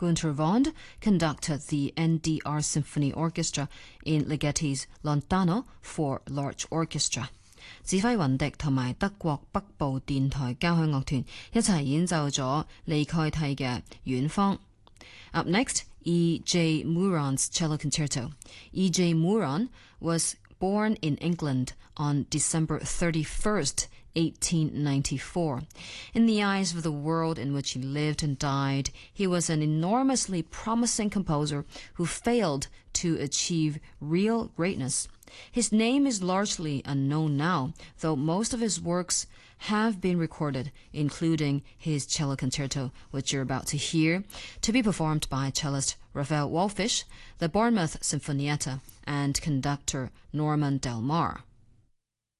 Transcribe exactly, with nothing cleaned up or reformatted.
Gunther Wand conducted the N D R Symphony Orchestra in Ligeti's Lontano for Large Orchestra。指揮雲迪同埋德國北部電台交響樂團一齊演奏咗利蓋蒂嘅遠方。Up next, E J Mouron's Cello Concerto. E J Mouron was born in England on December thirty-first, eighteen ninety-four. In the eyes of the world in which he lived and died, he was an enormously promising composer who failed to achieve real greatness. His name is largely unknown now, though most of his works have been recorded, including his cello concerto, which you're about to hear, to be performed by cellist Raphael Wallfisch, the Bournemouth Sinfonietta, and conductor Norman Del Mar.